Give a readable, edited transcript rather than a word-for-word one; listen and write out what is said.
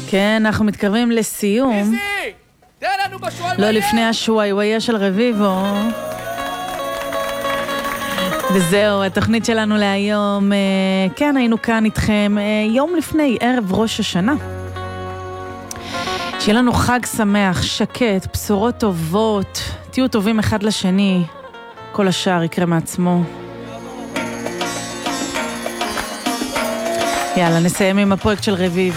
כן, אנחנו מתקרבים לסיום. לא לפני השוואי של רביבו. וזהו, התוכנית שלנו להיום. כן, היינו כאן איתכם יום לפני ערב ראש השנה. שיהיה לנו חג שמח, שקט, בשורות טובות, תהיו טובים אחד לשני, כל השאר יקרה מעצמו. יאללה, נסיים עם הפרויקט של רביב.